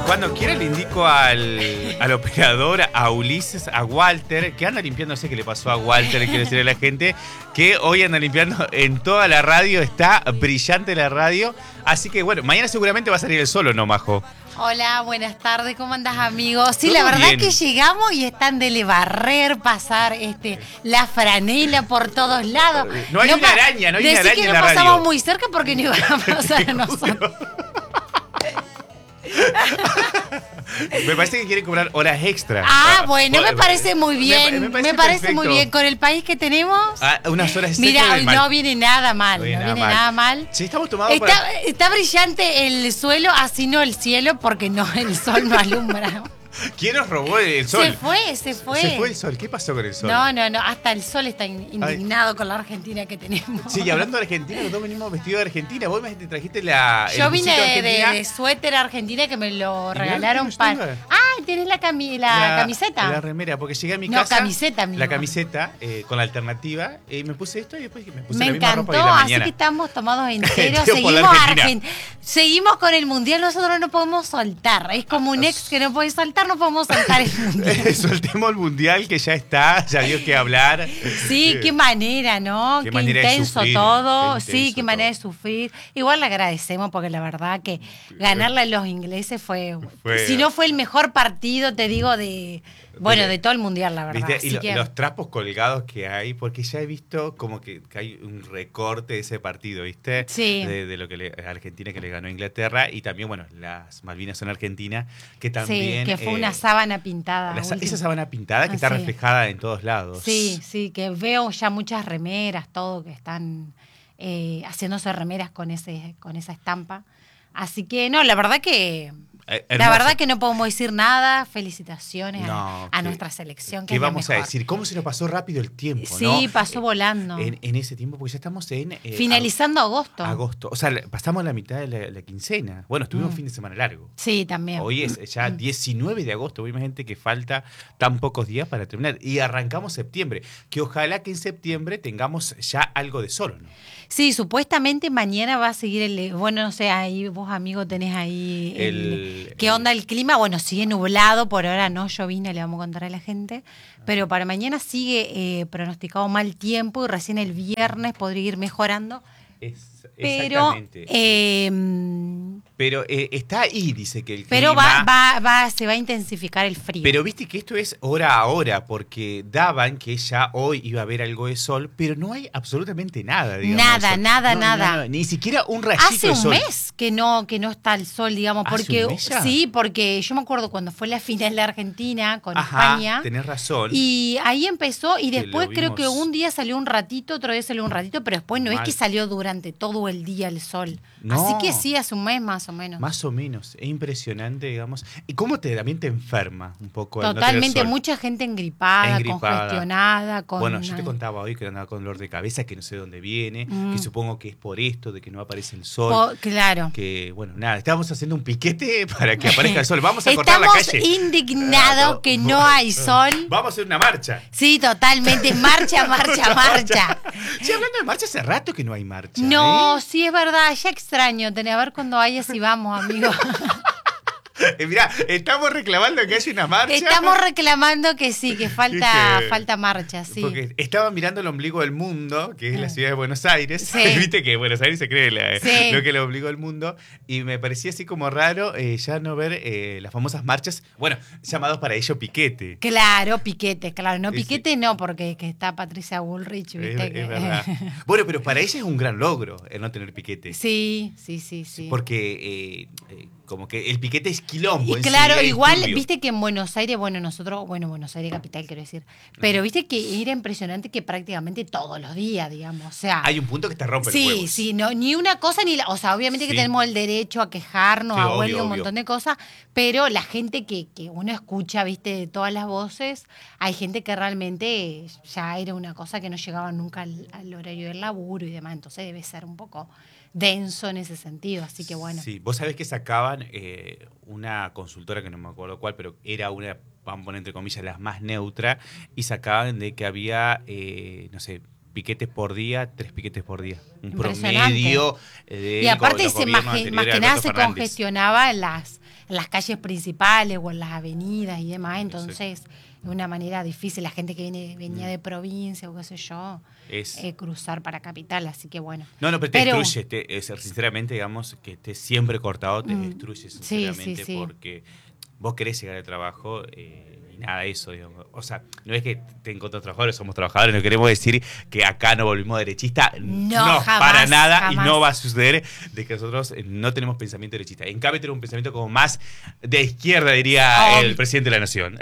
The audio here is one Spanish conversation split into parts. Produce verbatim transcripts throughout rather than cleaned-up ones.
Cuando quiera le indico al, al operador, a Ulises, a Walter, que anda limpiando, no sé qué le pasó a Walter, quiero decirle a la gente, que hoy anda limpiando en toda la radio, está brillante la radio, así que bueno, mañana seguramente va a salir el sol, ¿o no, Majo? Hola, buenas tardes, ¿cómo andás, amigos? Sí, ¿Todo la verdad bien? que llegamos y están de le barrer, pasar este, la franela por todos lados. No hay una araña, no hay una decí araña que en no la radio. pasamos muy cerca porque no iban a pasar a nosotros. Me parece que quieren cobrar horas extra. Ah, bueno, me parece muy bien. Me, Me, me parece, parece muy perfecto. bien. Con el país que tenemos. Ah, unas horas extra. Mira, del hoy mal. no viene nada mal. No No viene viene, nada mal. nada mal. Sí, estamos tomados Está, para... está brillante el suelo, así no el cielo, porque no el sol no alumbra. ¿Quién nos robó el sol? Se fue, se fue. Se fue el sol. ¿Qué pasó con el sol? No, no, no. Hasta el sol está in- indignado Ay. con la Argentina que tenemos. Sí, y hablando de Argentina, los dos venimos vestidos de Argentina. Vos me te trajiste la. Yo el vine busito de, Argentina. de, de suéter argentina que me lo ¿Y regalaron mirá para. lo que me Ah, tenés la, cami la, la camiseta. La remera, porque llegué a mi no, casa. camiseta, mi La amor. camiseta eh, con la alternativa. Y eh, me puse esto y después me puse me la misma encantó, ropa de la así mañana. que estamos tomados enteros. Tío, por la Seguimos, Argentina. Argent seguimos con el mundial, nosotros no podemos soltar. Es como un ex que no puede soltar, no podemos soltar el mundial. Soltemos el mundial que ya está, ya dio que hablar. Sí, qué manera, ¿no? Qué Qué, manera de intenso sufrir, todo. qué sí, intenso qué manera de sufrir. Igual le agradecemos porque la verdad que ganarle a los ingleses fue, Fue- si no fue el mejor partido, te digo, de bueno, De- de todo el mundial, la verdad. ¿Viste? Así Y lo- que- los trapos colgados que hay, porque ya he visto como que, que hay un recorte de ese partido, ¿viste? Sí. De, de lo que le, Argentina que le ganó a Inglaterra y también, bueno, las Malvinas son Argentina, que también... sí, que fue eh, una sábana pintada. la sa- última. esa sábana pintada que Ah, está sí. reflejada en todos lados. Sí, sí, que veo ya muchas remeras, todo, que están eh, haciéndose remeras con ese, con esa estampa. Así que, no, la verdad que... Eh, La hermoso. verdad que no podemos decir nada. Felicitaciones No, a, a que- nuestra selección. Que ¿Qué es la vamos a mejor. decir? ¿Cómo se nos pasó rápido el tiempo? Sí, ¿no? pasó Eh, volando. En, en ese tiempo, porque ya estamos en... eh, Finalizando agosto. ag- Agosto. O sea, la- pasamos la mitad de la, la quincena. Bueno, estuvimos Mm. un fin de semana largo. Sí, también. Hoy es ya Mm. diecinueve de agosto. Vos imagínate que falta tan pocos días para terminar. Y arrancamos septiembre. Que ojalá que en septiembre tengamos ya algo de sol, ¿no? Sí, supuestamente mañana va a seguir el... Bueno, no sé, ahí vos, amigo, tenés ahí... el- El- ¿Qué onda el clima? Bueno, sigue nublado, por ahora no llovina, le vamos a contar a la gente. Pero para mañana sigue eh, pronosticado mal tiempo y recién el viernes podría ir mejorando. Es, Pero... exactamente. eh, Pero eh, está ahí, dice que el pero clima... va, va, va, se va a intensificar el frío. Pero viste que esto es hora a hora, porque daban que ya hoy iba a haber algo de sol, pero no hay absolutamente nada, digamos. Nada, de sol. nada, No, nada. no, no, ni siquiera un rayito Hace de un sol. mes que no, que no está el sol, digamos, ¿Hace porque un mes ya? sí, porque yo me acuerdo cuando fue la final de Argentina con Ajá, España. tenés razón. Y ahí empezó, y Que después lo creo que vimos. un día salió un ratito, otro día salió un ratito, pero después no Mal. es que salió durante todo el día el sol. No. Así que sí, hace un mes más o menos. Más o menos, es impresionante, digamos. ¿Y cómo te, también te enferma un poco el no tener Totalmente, sol? mucha gente engripada, Engripada. congestionada. Con Bueno, yo te contaba hoy que andaba con dolor de cabeza, que no sé dónde viene, Mm. que supongo que es por esto, de que no aparece el sol. Po- claro. Que, bueno, nada, estábamos haciendo un piquete para que aparezca el sol. Vamos a cortar la Estamos calle. indignados que no hay sol. Vamos a hacer una marcha. Sí, totalmente. Marcha, marcha, marcha. Sí, hablando de marcha, hace rato que no hay marcha. No, ¿eh? sí, es verdad. Ya extraño tener a ver cuando haya si vamos, amigo. Eh, mirá, estamos reclamando que haya una marcha. Estamos reclamando que sí, que falta, Dije, falta marcha, sí. Porque estaba mirando el ombligo del mundo, que es la ciudad de Buenos Aires. Sí. Viste que Buenos Aires se cree la- Sí. lo que es el ombligo del mundo. Y me parecía así como raro eh, ya no ver eh, las famosas marchas, bueno, llamados para ello piquete. Claro, piquete, claro. No, Sí, piquete no, porque que está Patricia Bullrich, Es, viste es que... verdad. Bueno, pero para ella es un gran logro el no tener piquete. Sí, sí, sí, sí. Porque eh, eh, como que el piquete es quilombo. Y en sí, claro, es igual, turbio. viste que en Buenos Aires, bueno, nosotros, bueno, Buenos Aires capital quiero decir, pero viste que era impresionante que prácticamente todos los días, digamos, o sea... Hay un punto que te rompe el Sí, huevo. sí, no, ni una cosa ni la... O sea, obviamente que Sí. tenemos el derecho a quejarnos, Sí, a obvio, huelga, un obvio. montón de cosas, pero la gente que, que uno escucha, viste, de todas las voces, hay gente que realmente ya era una cosa que no llegaba nunca al, al horario del laburo y demás, entonces debe ser un poco denso en ese sentido, así que bueno. Sí, vos sabés que sacaban eh, una consultora que no me acuerdo cuál, pero era una, vamos a poner entre comillas, las más neutra, y sacaban de que había, eh, no sé, piquetes por día, tres piquetes por día. Un Impresionante. promedio de Y aparte, los se, más, gobiernos que, más anteriores que a nada Alberto se Fernández. congestionaba en las, en las calles principales o en las avenidas y demás. Entonces, de una manera difícil, la gente que viene venía de provincia o qué sé yo, Es- eh, cruzar para capital. Así que bueno. No, no, pero te Pero- destruye. Te, es, sinceramente, digamos, que esté siempre cortado te Mm. destruye, Sí, sinceramente, sí, sí. porque vos querés llegar al trabajo eh, y nada, eso, digamos. O sea, no es que estén contra trabajadores, somos trabajadores, no queremos decir que acá no volvimos derechista. No, jamás, para nada, jamás. y no va a suceder de que nosotros eh, no tenemos pensamiento derechista. En cambio, tenemos un pensamiento como más de izquierda, diría Oh. el presidente de la Nación.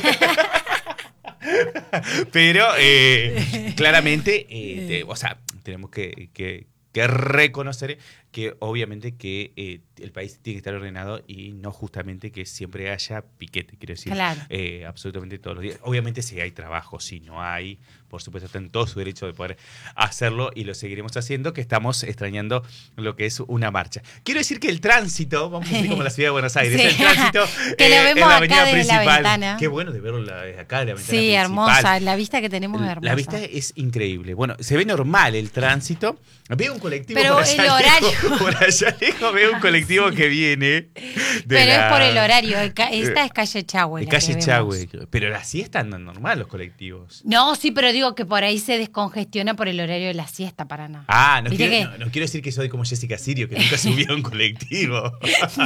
Pero eh, claramente, eh, te- o sea, tenemos que, que- que reconocer que obviamente que eh, el país tiene que estar ordenado y no justamente que siempre haya piquete, quiero decir, Claro. eh, absolutamente todos los días. Obviamente si hay trabajo, si no hay, por supuesto está en todo su derecho de poder hacerlo y lo seguiremos haciendo, que estamos extrañando lo que es una marcha. Quiero decir que el tránsito, vamos a decir como la ciudad de Buenos Aires, Sí. el tránsito Que lo eh, vemos en la acá avenida desde la principal. ventana. Qué bueno de verlo la- desde acá de la ventana Sí, principal. hermosa. La vista que tenemos es hermosa. La vista es increíble. Bueno, se ve normal el tránsito. Veo un colectivo Pero por allá el horario. lejos, por allá lejos veo un colectivo que viene. de Pero la- es por el horario. el ca- Esta es calle Chahue. de la que calle vemos. Chahue. Pero así están normal los colectivos. No, sí, pero digo que por ahí se descongestiona por el horario de la siesta para nada. Ah, no ¿Viste quiero, que- no, no quiero decir que soy como Jessica Sirio, que nunca subió a un colectivo.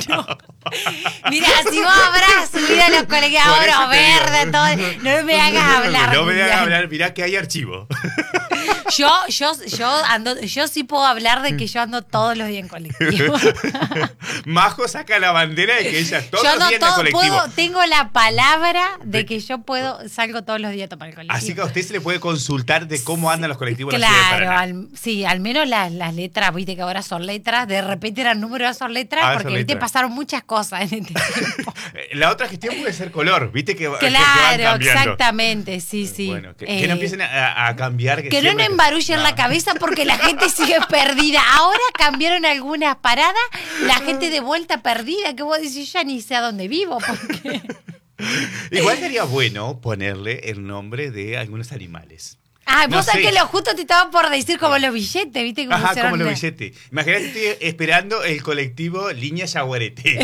Mira, si vos habrás subido a los colectivos Por eso ahora te digo. verde, todo, no me hagas hablar. No me hagas Miguel. hablar, mirá que hay archivo. Yo, yo, yo ando, yo sí puedo hablar de que yo ando todos los días en colectivo. Majo saca la bandera de que ella todos yo los ando días en el todo, colectivo. puedo, tengo la palabra de De- que yo puedo, salgo todos los días a tomar el colectivo. Así que a usted se le puede consultar de cómo andan los colectivos en la ciudad de Claro, Paraná. al- sí, al menos las, las letras, viste que ahora son letras, de repente eran números, ahora son letras, Ah, porque son viste letras. pasaron muchas cosas en este tiempo. Eh, La otra gestión puede ser color, viste que, que van Claro, cambiando. exactamente, sí, sí. Bueno, que, Eh, que no empiecen a, a cambiar. Que, Que no siempre- nos embarullen No. la cabeza porque la gente sigue perdida. Ahora cambiaron algunas paradas, la gente de vuelta perdida, que vos decís, yo ya ni sé a dónde vivo. Porque... Igual sería bueno ponerle el nombre de algunos animales. Ah, No vos sabés sé. que lo justo te estaba por decir como los billetes, ¿viste? Como Ajá, hicieron como los una- billetes. Imagínate, estoy esperando el colectivo Línea Yaguareté.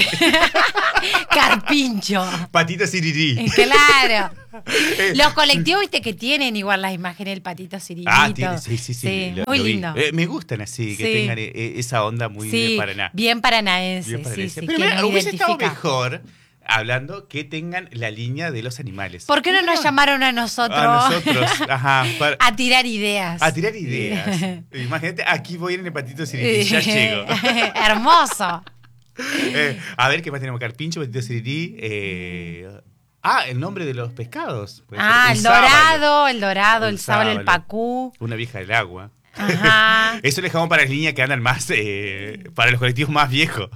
Carpincho. Patito Sirirí. Claro. Los colectivos, viste, que tienen igual las imágenes del patito cirilito. Ah, tiene, sí, sí, sí. lo- muy lo vi. lindo. Eh, me gustan así, que Sí. tengan eh, eh, esa onda muy sí, de Paraná. bien paranaense, Bien sí, paranaense. sí, Pero que mira, nos hubiese estado identifica. mejor hablando que tengan la línea de los animales. ¿Por qué no nos llamaron a nosotros? A nosotros, ajá. para- a tirar ideas. A tirar ideas. Imagínate, aquí voy en el patito Sirirí, ya llego. Hermoso. Eh, a ver, ¿qué más tenemos? Carpincho, patito Sirirí. Eh, ah, el nombre de los pescados. Puede ser Ah, un el sábalo, dorado, el dorado, Un el sábalo, el sábalo. pacú. Una vieja del agua. Ajá. Eso le dejamos para las líneas que andan más, eh, para los colectivos más viejos.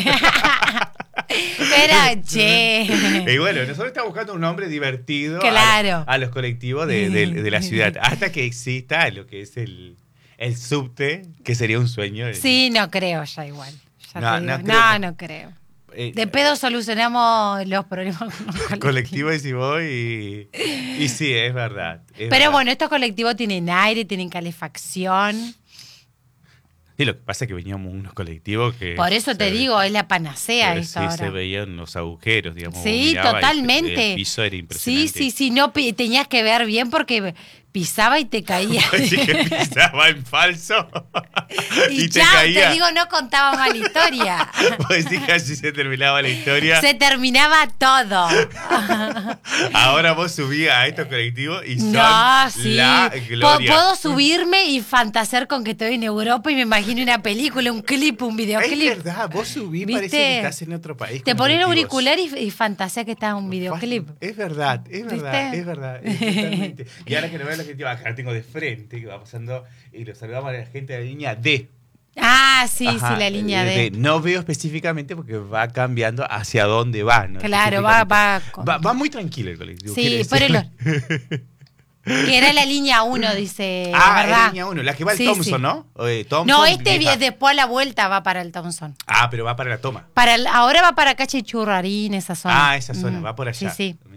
Pero, che. Y bueno, nosotros estamos buscando un nombre divertido Claro. a, a los colectivos de, de- de la ciudad. Hasta que exista lo que es el, el subte, que sería un sueño. Sí, no creo ya igual. Ya No, te digo. no creo no, que- no creo. Eh, De pedo solucionamos los problemas con los colectivos. colectivo y si voy y, y sí, es verdad. es Pero verdad. bueno, estos colectivos tienen aire, tienen calefacción. Sí, lo que pasa es que veníamos unos colectivos que... Por eso te se- digo, es la panacea eh, esto sí, ahora. se veían los agujeros, digamos. Sí, miraba y totalmente. El piso era impresionante. Sí, sí, sí, no pi- tenías que ver bien porque pisaba y te caía. Así que pisaba en falso y y, te chao, caía. te digo, no contaba mal historia. Pues sí, así se terminaba la historia. Se terminaba todo. Ahora vos subías a estos colectivos y son No, sí. la Po- gloria. Puedo subirme y fantasear con que estoy en Europa y me imagino una película, un clip, un Es videoclip. verdad, vos subís, ¿Viste? parece que estás en otro país. Te con pones el colectivos. auricular y, y fantasea que estás en un videoclip. Es verdad, es verdad, ¿Viste? es verdad. es totalmente. Y ahora que no veo la gente, acá tengo de frente, que va pasando, y lo saludamos a la gente de la línea D. Ah, sí, Ajá, sí, la línea eh, D. No veo específicamente porque va cambiando hacia dónde va. ¿no? Claro, va- va con- va. Va muy tranquilo el colectivo. Sí, quiere pero decir. lo- que era la línea uno, dice, Ah, la es verdad. la línea uno, la que va al Sí, Thompson, sí. ¿no? Eh, Thompson, No, este vieja. vi- después a la vuelta va para el Thompson. Ah, pero va para la toma. Para el- ahora va para Cache Churrarín, esa zona. Ah, esa zona, Mm, va por allá. Sí, sí. Mirá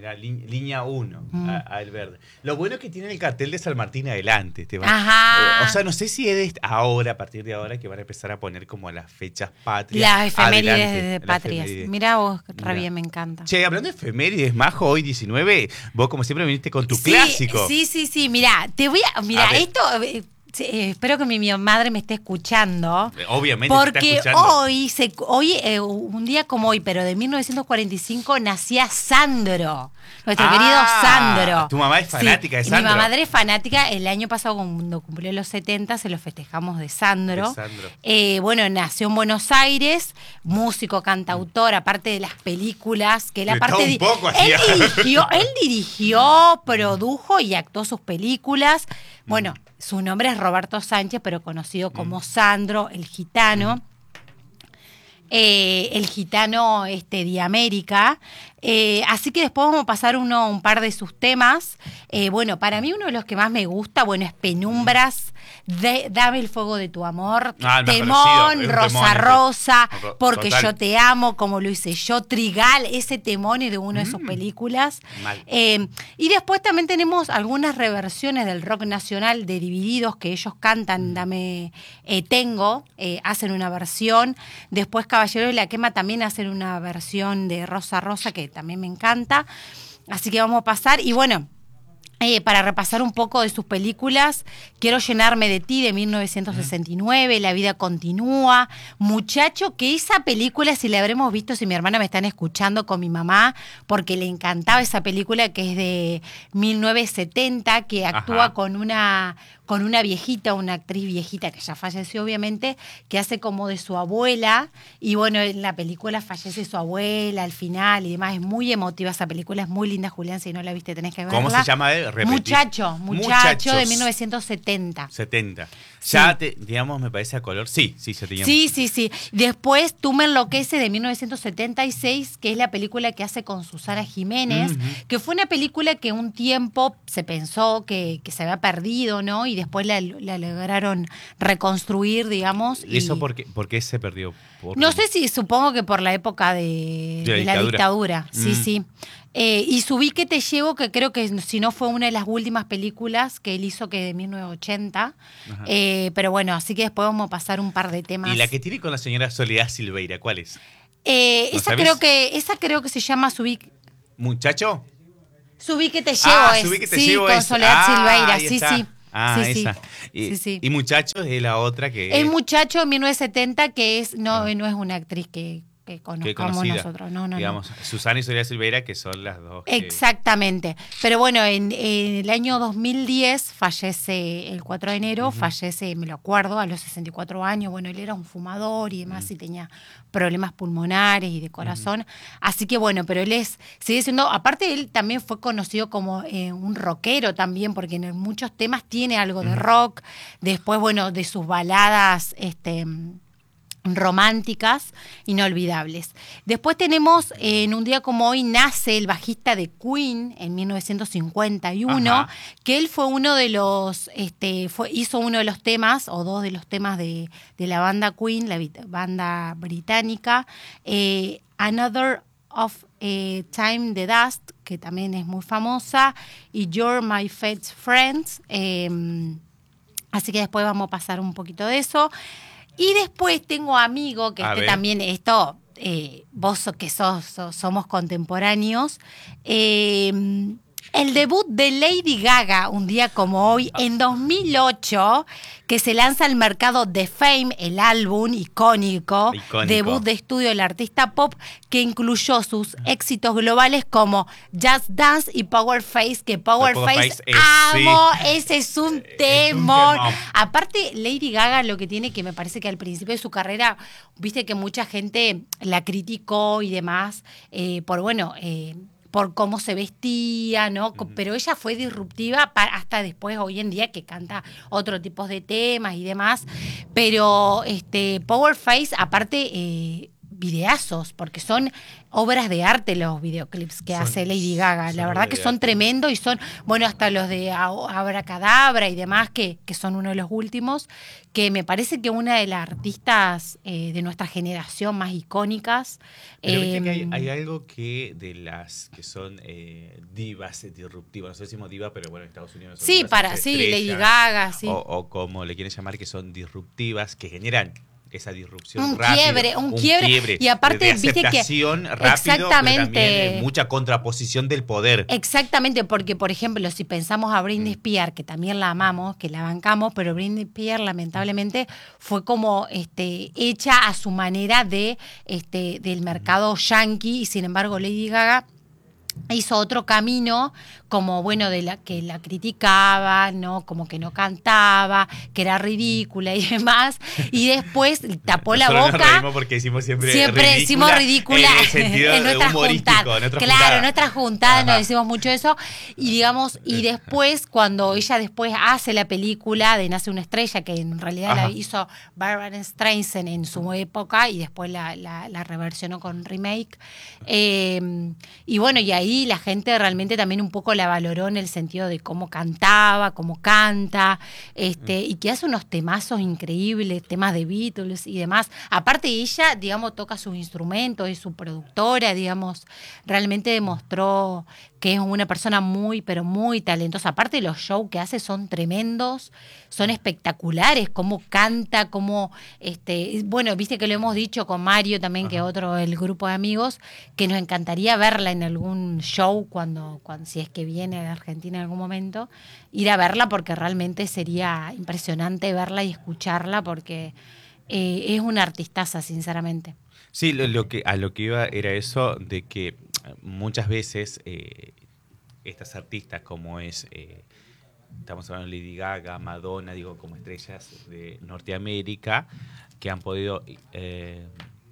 Mirá, li- línea uno, Mm. al verde. Lo bueno es que tiene el cartel de San Martín adelante. Te va- Ajá. Eh, o sea, no sé si es de ahora, a partir de ahora, que van a empezar a poner como las fechas patrias. Las efemérides adelante, de las patrias. efemérides. Mirá vos, re Mirá. bien, me encanta. Che, hablando de efemérides, Majo, hoy diecinueve, vos como siempre viniste con tu sí, clásico. Sí, sí, sí. Mirá, te voy a. Mirá, A ver. esto. eh, sí, eh, espero que mi, mi madre me esté escuchando. Obviamente te está Porque escuchando. hoy, se, hoy eh, un día como hoy, pero de mil novecientos cuarenta y cinco, nacía Sandro. Nuestro Ah, querido Sandro. tu mamá es fanática de y Sandro. Mi madre es fanática. El año pasado, cuando cumplió los setenta, se lo festejamos de Sandro. De Sandro. Eh, bueno, nació en Buenos Aires, músico, cantautor, aparte de las películas, que él De aparte todo un di- poco él hacía. dirigió, él dirigió, produjo y actuó sus películas. Bueno, su nombre es Roberto Sánchez, pero conocido como Sandro, el gitano. Eh, el gitano este, de América. Eh, así que después vamos a pasar uno, un par de sus temas. Eh, bueno, para mí uno de los que más me gusta, bueno, es Penumbras, de, Dame el fuego de tu amor, Ah, el más Temón, conocido, es un Rosa temón ese. Rosa, Ro- Porque total. yo te amo, como lo hice yo, Trigal, ese temón es de una de sus películas. Mal. Eh, y después también tenemos algunas reversiones del rock nacional de Divididos que ellos cantan, Dame eh, Tengo, eh, hacen una versión. Después Caballero de la Quema también hacen una versión de Rosa Rosa que también me encanta. Así que vamos a pasar. Y bueno, Eh, para repasar un poco de sus películas, Quiero llenarme de ti, de mil novecientos sesenta y nueve, La vida continúa, Muchacho, que esa película, si la habremos visto, si mi hermana me están escuchando con mi mamá, porque le encantaba esa película que es de mil novecientos setenta, que actúa Ajá. con una, con una viejita, una actriz viejita que ya falleció obviamente, que hace como de su abuela, y bueno, en la película fallece su abuela al final y demás, es muy emotiva esa película, es muy linda, Julián, si no la viste tenés que verla. ¿Cómo se llama él? Repetí. Muchacho, muchacho Muchachos. de mil novecientos setenta. setenta. Sí. Ya, te, digamos, me parece a color. Sí, sí, se tenía. Sí, sí, sí. Después, Tú me enloqueces, de mil novecientos setenta y seis, que es la película que hace con Susana Jiménez, Ujú. que fue una película que un tiempo se pensó que, que se había perdido, ¿no? Y después la, la lograron reconstruir, digamos. ¿Y eso y- por qué, por qué se perdió? Por- No sé si, supongo que por la época de, De la de la dictadura. dictadura. Sí, Mm. sí. Eh, y Subí que te llevo, que creo que si no fue una de las últimas películas que él hizo, que de mil novecientos ochenta. Ajá. Eh, pero bueno, así que después vamos a pasar un par de temas. Y la que tiene con la señora Soledad Silveira, ¿cuál es? Eh, ¿No esa sabés? creo que esa creo que se llama Subí, ¿Muchacho? Subí que te llevo. Ah, es, Subí que te sí, llevo con es- Soledad ah, Silveira. ahí Sí, está. sí. Ah, sí, esa. sí. Y, Sí, sí. y Muchacho es la otra que El es, muchacho de mil novecientos setenta, que es no, Ah. no es una actriz que, que que conozcamos conocida. nosotros. No, no, no. digamos, Susana y Soledad Silveira, que son las dos. que- Exactamente. Pero bueno, en, en el año dos mil diez fallece, el cuatro de enero, fallece, me lo acuerdo, a los sesenta y cuatro años. Bueno, él era un fumador y demás y tenía problemas pulmonares y de corazón. Así que bueno, pero él es, sigue siendo, aparte él también fue conocido como eh, un rockero también, porque en muchos temas tiene algo de rock. Después, bueno, de sus baladas, este... románticas, inolvidables. Después tenemos, eh, en un día como hoy, nace el bajista de Queen en mil novecientos cincuenta y uno, Ajá. que él fue uno de los, este, fue, hizo uno de los temas, o dos de los temas de, de la banda Queen, la bit- banda británica, eh, Another of eh, Time the Dust, que también es muy famosa, y You're My Best Friends. eh, así que después vamos a pasar un poquito de eso. Y después tengo amigo, que A este ver. también, esto, eh, vos so- que sos, so- somos contemporáneos, eh, el debut de Lady Gaga, un día como hoy, en dos mil ocho, que se lanza al mercado The Fame, el álbum icónico, Icónico. debut de estudio del artista pop, que incluyó sus éxitos globales como Just Dance y Power Face, que Power, Power Face, Face es- amo, sí. ese es un un temor. temón. Aparte, Lady Gaga lo que tiene, que me parece que al principio de su carrera, viste que mucha gente la criticó y demás, eh, por bueno, eh, por cómo se vestía, ¿no? Co- Pero ella fue disruptiva pa- hasta después, hoy en día, que canta otro tipo de temas y demás. Pero este Power Face, aparte, eh, videazos, porque son obras de arte los videoclips que Son- hace Lady Gaga. son La verdad obras que de son arte. tremendos y son, bueno, hasta los de A- Abracadabra y demás, que, que son uno de los últimos, que me parece que una de las artistas eh, de nuestra generación más icónicas. Pero viste que hay, eh, hay algo que de las que son eh, divas disruptivas, no sé si decimos diva, pero bueno, en Estados Unidos son sí, divas para, sí, Lady estrellas, Gaga, sí. o, o como le quieren llamar, que son disruptivas, que generan esa disrupción Un rápido, quiebre, un quiebre, y de- aparte, de viste que- aceptación rápido, pero exactamente. también eh, mucha contraposición del poder. Exactamente, porque por ejemplo, si pensamos a Britney Mm. Spears, que también la amamos, que la bancamos, pero Britney Spears lamentablemente fue como este, hecha a su manera de este, del mercado yankee, y sin embargo Lady Gaga hizo otro camino, como bueno, de la que la criticaba, ¿no? Como que no cantaba, que era ridícula y demás, y después tapó la Nosotros nos boca. reímos porque decimos siempre Siempre ridícula, decimos ridícula en el sentido en nuestras humorístico, juntadas. en nuestras Claro, juntadas. en nuestras juntadas nos Ajá. decimos mucho eso. Y digamos, y después, cuando ella después hace la película de Nace una estrella, que en realidad Ajá. la hizo Barbara Streisand en su época, y después la, la, la reversionó con remake. Eh, y bueno, y ahí la gente realmente también un poco la valoró en el sentido de cómo cantaba, cómo canta, este, y que hace unos temazos increíbles, temas de Beatles y demás. Aparte ella, digamos, toca sus instrumentos, es su productora, digamos, realmente demostró que es una persona muy, pero muy talentosa. Aparte los shows que hace son tremendos, son espectaculares, cómo canta, cómo, este, bueno, viste que lo hemos dicho con Mario también, que Ajá. otro, el grupo de amigos, que nos encantaría verla en algún show cuando, cuando si es que viene a Argentina en algún momento, ir a verla porque realmente sería impresionante verla y escucharla porque eh, es una artistaza, sinceramente. Sí, lo, lo que, a lo que iba era eso de que muchas veces eh, estas artistas como es, eh, estamos hablando de Lady Gaga, Madonna, digo, como estrellas de Norteamérica, que han podido eh,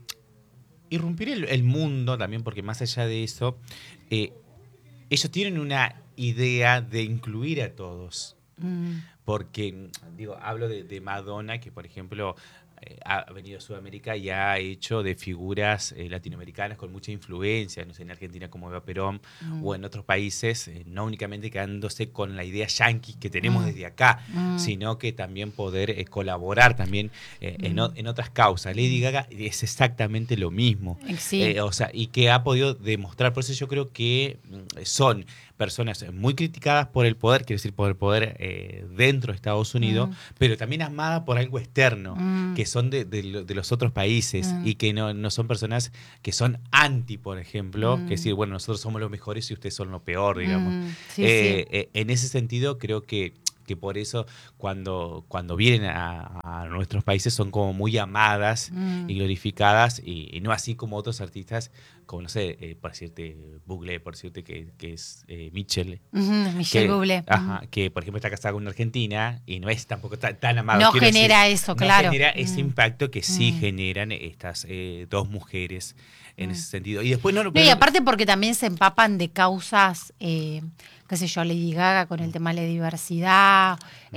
irrumpir el, el mundo también, porque más allá de eso, eh, ellos tienen una idea de incluir a todos. Mm. Porque, digo, hablo de, de Madonna, que por ejemplo eh, ha venido a Sudamérica y ha hecho de figuras eh, latinoamericanas con mucha influencia, no sé, en Argentina como Eva Perón, Mm. o en otros países, eh, no únicamente quedándose con la idea yanqui que tenemos Mm. desde acá, Mm. sino que también poder eh, colaborar también eh, en, o- Mm. en otras causas. Lady Gaga es exactamente lo mismo. Sí. Eh, o sea, y que ha podido demostrar, por eso yo creo que mm, son personas muy criticadas por el poder, quiero decir, por el poder eh, dentro de Estados Unidos, Mm. pero también amadas por algo externo, Mm. que son de, de lo- de los otros países, Mm. y que no, no son personas que son anti, por ejemplo, Mm. que decir, bueno, nosotros somos los mejores y ustedes son lo peor, digamos. Mm. Sí, Eh, sí. eh, en ese sentido, creo que que por eso cuando, cuando vienen a, a nuestros países son como muy amadas Mm. y glorificadas, y, y no así como otros artistas, como no sé, eh, por decirte Bublé, por decirte que, que es eh, Mitchell. Ujú, Michelle Que, Bublé. ajá, que por ejemplo está casada con una argentina y no es tampoco tan, tan amado. No quiero genera decir, eso, no claro. genera ese Mm. impacto que sí Mm. generan estas eh, dos mujeres en Mm. ese sentido. Y después no, No, y pero- aparte porque también se empapan de causas, eh, qué sé yo, Lady Gaga con el tema de la diversidad,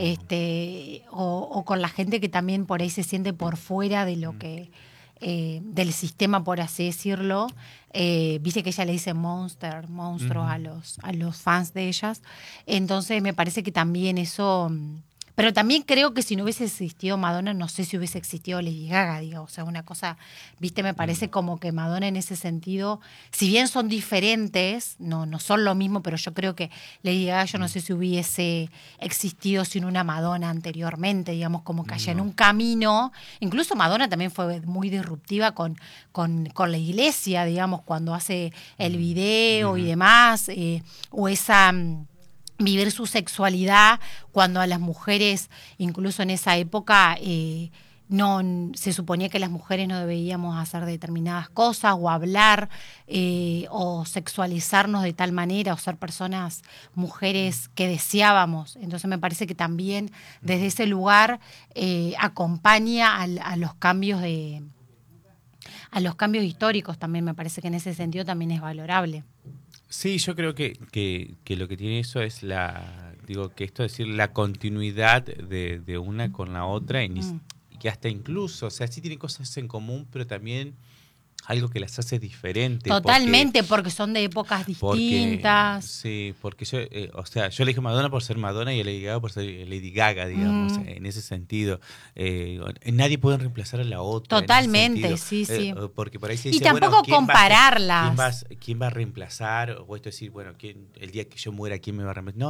este, o, o con la gente que también por ahí se siente por fuera de lo que, eh, del sistema, por así decirlo. Eh, Viste que ella le dice monster, monstruos Ujú. a los, a los fans de ellas. Entonces me parece que también eso. mm, Pero también creo que si no hubiese existido Madonna, no sé si hubiese existido Lady Gaga, digo. O sea, una cosa, viste, me parece como que Madonna en ese sentido, si bien son diferentes, no, no son lo mismo, pero yo creo que Lady Gaga, yo no sé si hubiese existido sin una Madonna anteriormente, digamos, como que haya en No. un camino. Incluso Madonna también fue muy disruptiva con, con, con la iglesia, digamos, cuando hace el video y Ujú. demás, eh, o esa. mm, vivir su sexualidad cuando a las mujeres, incluso en esa época, eh, no se suponía que las mujeres no deberíamos hacer determinadas cosas o hablar eh, o sexualizarnos de tal manera o ser personas, mujeres que deseábamos. Entonces me parece que también desde ese lugar eh, acompaña al- a los cambios de a los cambios históricos también. Me parece que en ese sentido también es valorable. Sí, yo creo que, que, que lo que tiene eso es la, digo, que esto es decir, la continuidad de, de una con la otra, y, ni- Mm. y que hasta incluso, o sea, sí tienen cosas en común, pero también algo que las hace diferentes. Totalmente, porque, porque son de épocas distintas. Porque, sí, porque yo, eh, o sea, yo le dije Madonna por ser Madonna y a Lady Gaga por ser Lady Gaga, digamos, mm. en ese sentido. Eh, nadie puede reemplazar a la otra. Totalmente, sí, sí. Eh, porque por ahí se y dice, tampoco bueno, compararlas. ¿quién va, a, quién, va, ¿Quién va a reemplazar? O esto decir, bueno, ¿quién, el día que yo muera, ¿quién me va a reemplazar? No,